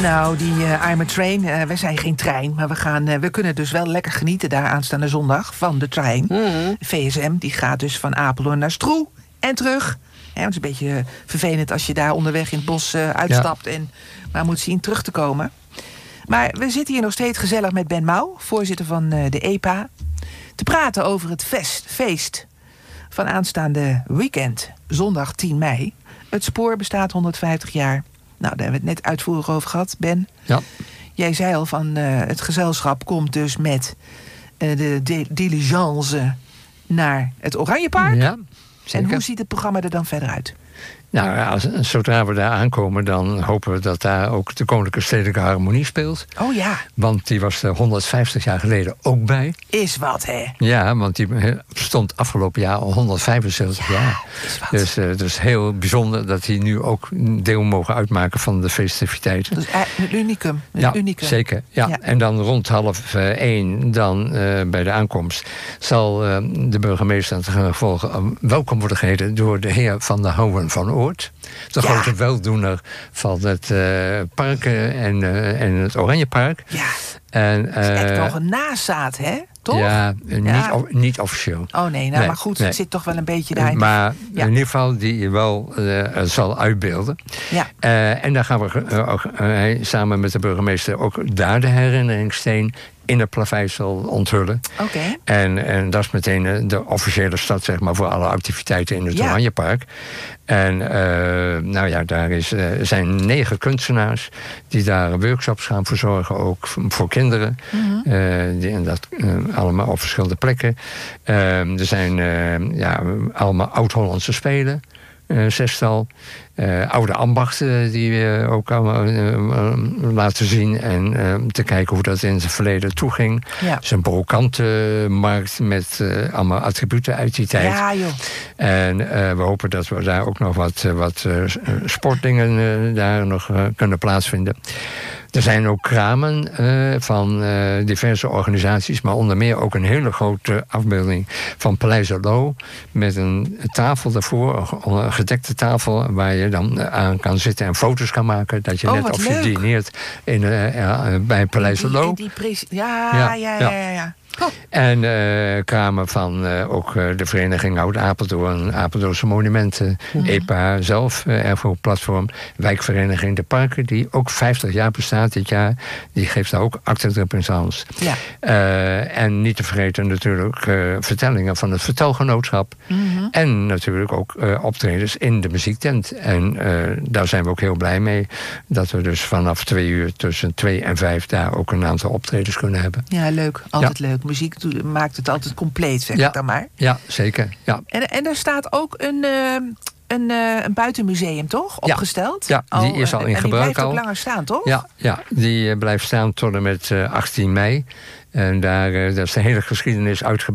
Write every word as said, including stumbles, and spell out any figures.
Nou, die uh, I'm a Train, uh, we zijn geen trein, maar we, gaan, uh, we kunnen dus wel lekker genieten daar aanstaande zondag van de trein. Mm-hmm. V S M, die gaat dus van Apeldoorn naar Stroe en terug. Ja, het is een beetje uh, vervelend als je daar onderweg in het bos uh, uitstapt... Ja. en maar moet zien terug te komen. Maar we zitten hier nog steeds gezellig met Ben Mouw, voorzitter van uh, de E P A... te praten over het fest, feest van aanstaande weekend, zondag tien mei. Het spoor bestaat honderdvijftig jaar. Nou, daar hebben we het net uitvoerig over gehad, Ben. Ja. Jij zei al van uh, het gezelschap komt dus met uh, de, de diligence naar het Oranjepark. Ja, zeker. En hoe ziet het programma er dan verder uit? Nou, als, zodra we daar aankomen, dan hopen we dat daar ook de Koninklijke Stedelijke Harmonie speelt. Oh ja. Want die was er honderdvijftig jaar geleden ook bij. Is wat, hè? Ja, want die stond afgelopen jaar al honderdvijfenzeventig ja, jaar. Is wat. Dus het uh, is heel bijzonder dat die nu ook deel mogen uitmaken van de festiviteiten. Dus een unicum. Een ja, unicum. zeker. Ja. Ja. En dan rond half uh, één, dan uh, bij de aankomst, zal uh, de burgemeester aan het gevolg uh, welkom worden geheten door de heer Van der Houwen van Oort. De ja. grote weldoener van het uh, parken en, uh, en het Oranjepark. Ja, en, uh, het is echt nog een nazaat, hè? Toch? Ja, ja. Niet, of, niet officieel. Oh nee, nou, nee maar goed, nee. Het zit toch wel een beetje daarin. Maar ja. in ieder geval die je wel uh, zal uitbeelden. Ja. Uh, en dan gaan we uh, uh, samen met de burgemeester ook daar de herinneringssteen in het plaveisel onthullen. Okay. En, en dat is meteen de officiële start, zeg maar, voor alle activiteiten in het ja. Oranjepark. En uh, nou ja, daar is, uh, zijn negen kunstenaars die daar workshops gaan verzorgen, ook voor kinderen. Mm-hmm. Uh, die, en dat uh, allemaal op verschillende plekken. Uh, er zijn uh, ja, allemaal oud-Hollandse spelen. Uh, zestal. Uh, oude ambachten die we ook allemaal uh, laten zien. En uh, te kijken hoe dat in het verleden toeging. Ja. Het is een brokantenmarkt met uh, allemaal attributen uit die tijd. Ja, joh. En uh, we hopen dat we daar ook nog wat, uh, wat uh, sportdingen uh, daar nog uh, kunnen plaatsvinden. Er zijn ook kramen uh, van uh, diverse organisaties, maar onder meer ook een hele grote afbeelding van Paleis Allo met een tafel daarvoor, een gedekte tafel waar je dan aan kan zitten en foto's kan maken. Dat je oh, net of je dineert in, uh, uh, bij Paleis Allo. Die, die ja, ja, ja, ja, ja, ja. Oh. En uh, kramen van uh, ook uh, de vereniging Oud-Apeldoorn, Apeldoornse Monumenten, mm-hmm. E P A zelf, uh, Erfgoedplatform, wijkvereniging De Parken, die ook vijftig jaar bestaat dit jaar. Die geeft daar ook acte de présence. Ja. Uh, en niet te vergeten natuurlijk uh, vertellingen van het Vertelgenootschap. Mm-hmm. En natuurlijk ook uh, optredens in de muziektent. En uh, daar zijn we ook heel blij mee. Dat we dus vanaf twee uur tussen twee en vijf daar ook een aantal optredens kunnen hebben. Ja, leuk. Altijd ja. leuk. Muziek maakt het altijd compleet, zeg ja. ik dan maar. Ja, zeker. Ja. En, en er staat ook een, uh, een, uh, een buitenmuseum, toch? Opgesteld? Ja, ja, die is al in en gebruik. En die blijft al. ook langer staan, toch? Ja, ja die uh, blijft staan tot en met uh, achttien mei. En daar, uh, daar is de hele geschiedenis uitgebreid.